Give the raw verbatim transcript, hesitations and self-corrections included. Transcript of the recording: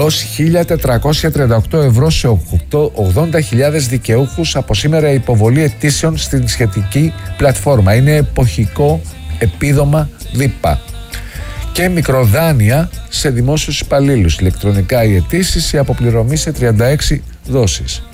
Ως χίλια τετρακόσια τριάντα οκτώ ευρώ σε ογδόντα χιλιάδες δικαιούχους από σήμερα η υποβολή αιτήσεων στην σχετική πλατφόρμα. Είναι εποχικό επίδομα ΔΥΠΑ. Και μικροδάνεια σε δημόσιους υπαλλήλους. Ηλεκτρονικά οι αιτήσεις, η αποπληρωμή σε τριάντα έξι δόσεις.